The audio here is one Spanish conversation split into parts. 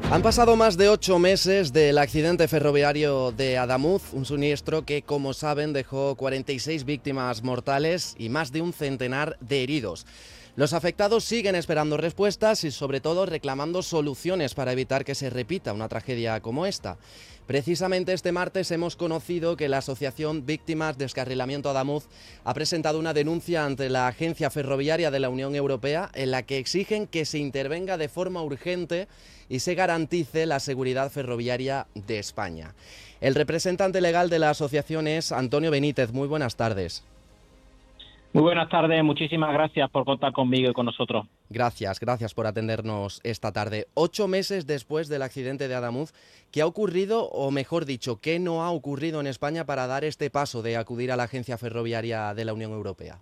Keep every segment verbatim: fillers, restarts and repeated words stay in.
Han pasado más de ocho meses del accidente ferroviario de Adamuz, un siniestro que, como saben, dejó cuarenta y seis víctimas mortales y más de un centenar de heridos. Los afectados siguen esperando respuestas y, sobre todo, reclamando soluciones para evitar que se repita una tragedia como esta. Precisamente este martes hemos conocido que la Asociación Víctimas Descarrilamiento Adamuz ha presentado una denuncia ante la Agencia Ferroviaria de la Unión Europea en la que exigen que se intervenga de forma urgente y se garantice la seguridad ferroviaria de España. El representante legal de la asociación es Antonio Benítez. Muy buenas tardes. Muy buenas tardes, muchísimas gracias por contar conmigo y con nosotros. Gracias, gracias por atendernos esta tarde. Ocho meses después del accidente de Adamuz, ¿qué ha ocurrido, o mejor dicho, qué no ha ocurrido en España para dar este paso de acudir a la Agencia Ferroviaria de la Unión Europea?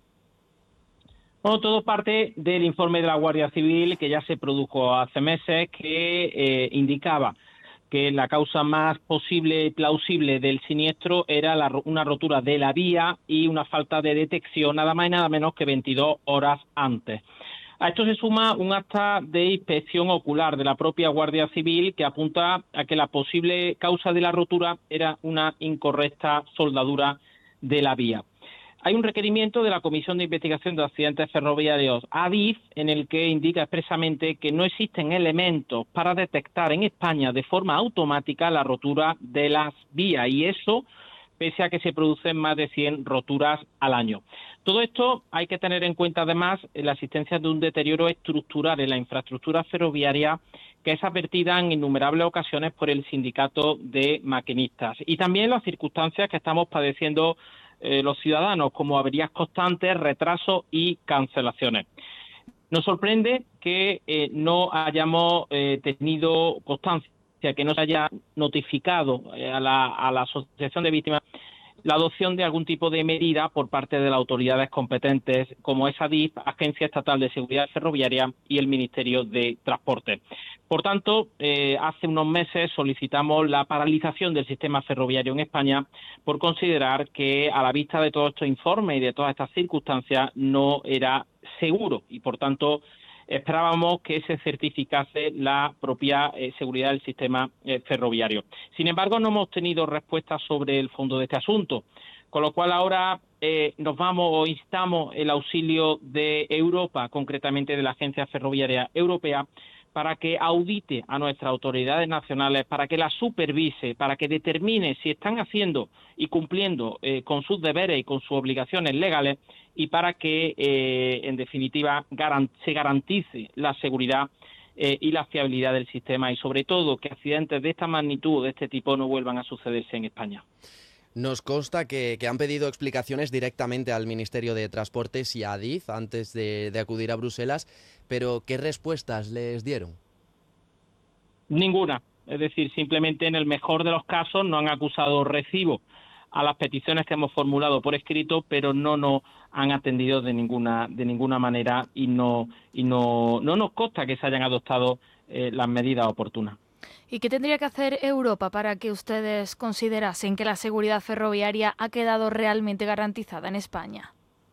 Bueno, todo parte del informe de la Guardia Civil que ya se produjo hace meses, que eh, indicaba que la causa más posible y plausible del siniestro era la, una rotura de la vía y una falta de detección nada más y nada menos que veintidós horas antes. A esto se suma un acta de inspección ocular de la propia Guardia Civil que apunta a que la posible causa de la rotura era una incorrecta soldadura de la vía. Hay un requerimiento de la Comisión de Investigación de Accidentes Ferroviarios, A D I F, en el que indica expresamente que no existen elementos para detectar en España de forma automática la rotura de las vías, y eso pese a que se producen más de cien roturas al año. Todo esto hay que tener en cuenta además la existencia de un deterioro estructural en la infraestructura ferroviaria que es advertida en innumerables ocasiones por el sindicato de maquinistas, y también las circunstancias que estamos padeciendo eh, los ciudadanos, como averías constantes, retrasos y cancelaciones. Nos sorprende que eh, no hayamos eh, tenido constancia, que no se haya notificado eh, a, la, a la Asociación de Víctimas la adopción de algún tipo de medida por parte de las autoridades competentes, como es A D I F, Agencia Estatal de Seguridad Ferroviaria, y el Ministerio de Transporte. Por tanto, eh, hace unos meses solicitamos la paralización del sistema ferroviario en España por considerar que, a la vista de todos estos informes y de todas estas circunstancias, no era seguro y, por tanto, esperábamos que se certificase la propia eh, seguridad del sistema eh, ferroviario. Sin embargo, no hemos tenido respuestas sobre el fondo de este asunto, con lo cual ahora eh, nos vamos o instamos el auxilio de Europa, concretamente de la Agencia Ferroviaria Europea, para que audite a nuestras autoridades nacionales, para que las supervise, para que determine si están haciendo y cumpliendo eh, con sus deberes y con sus obligaciones legales, y para que, eh, en definitiva, garant- se garantice la seguridad eh, y la fiabilidad del sistema, y, sobre todo, que accidentes de esta magnitud, de este tipo, no vuelvan a sucederse en España. Nos consta que, que han pedido explicaciones directamente al Ministerio de Transportes y a D I F antes de, de acudir a Bruselas, pero ¿qué respuestas les dieron? Ninguna. Es decir, simplemente, en el mejor de los casos, nos han acusado recibo a las peticiones que hemos formulado por escrito, pero no nos han atendido de ninguna de ninguna manera, y no y no no nos consta que se hayan adoptado eh, las medidas oportunas. ¿Y qué tendría que hacer Europa para que ustedes considerasen que la seguridad ferroviaria ha quedado realmente garantizada en España?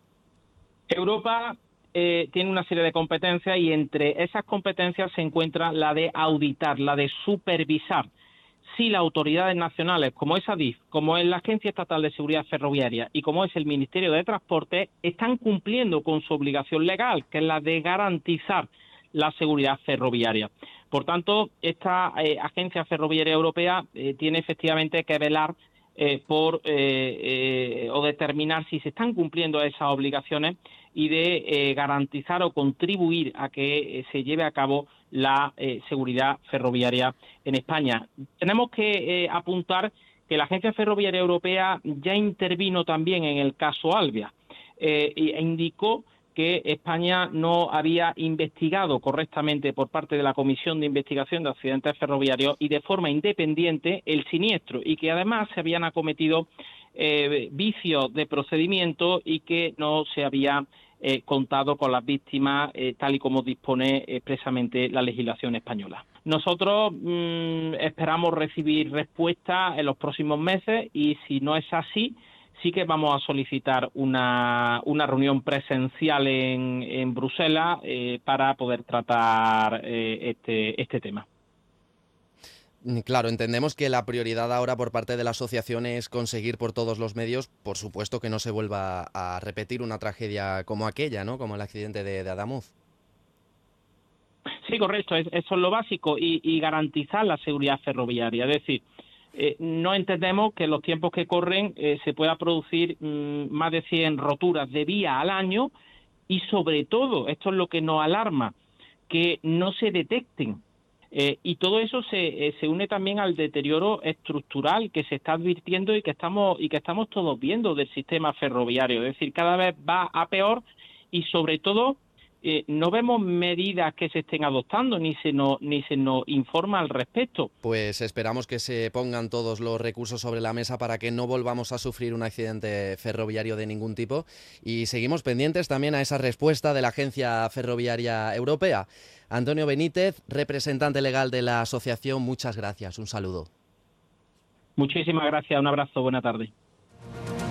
Europa eh, tiene una serie de competencias, y entre esas competencias se encuentra la de auditar, la de supervisar si las autoridades nacionales, como es A D I F, como es la Agencia Estatal de Seguridad Ferroviaria y como es el Ministerio de Transporte, están cumpliendo con su obligación legal, que es la de garantizar la seguridad ferroviaria. Por tanto, esta eh, Agencia Ferroviaria Europea eh, tiene efectivamente que velar eh, por eh, eh, o determinar si se están cumpliendo esas obligaciones, y de eh, garantizar o contribuir a que eh, se lleve a cabo la eh, seguridad ferroviaria en España. Tenemos que eh, apuntar que la Agencia Ferroviaria Europea ya intervino también en el caso Alvia eh, e indicó que España no había investigado correctamente, por parte de la Comisión de Investigación de Accidentes Ferroviarios y de forma independiente, el siniestro, y que además se habían acometido eh, vicios de procedimiento y que no se había eh, contado con las víctimas eh, tal y como dispone expresamente la legislación española. Nosotros mmm, esperamos recibir respuesta en los próximos meses, y si no es así, sí que vamos a solicitar una, una reunión presencial en, en Bruselas eh, para poder tratar eh, este, este tema. Claro, entendemos que la prioridad ahora por parte de la asociación es conseguir por todos los medios, por supuesto, que no se vuelva a repetir una tragedia como aquella, ¿no? Como el accidente de, de Adamuz. Sí, correcto, eso es lo básico y, y garantizar la seguridad ferroviaria. Es decir, eh, no entendemos que en los tiempos que corren eh, se pueda producir mmm, más de cien roturas de vía al año y sobre todo, esto es lo que nos alarma, que no se detecten. Eh, y todo eso se, eh, se une también al deterioro estructural que se está advirtiendo y que estamos y que estamos todos viendo del sistema ferroviario. Es decir, cada vez va a peor y sobre todo eh, no vemos medidas que se estén adoptando ni se nos ni se nos informa al respecto. Pues esperamos que se pongan todos los recursos sobre la mesa para que no volvamos a sufrir un accidente ferroviario de ningún tipo y seguimos pendientes también a esa respuesta de la Agencia Ferroviaria Europea. Antonio Benítez, representante legal de la asociación, muchas gracias. Un saludo. Muchísimas gracias, un abrazo, buena tarde.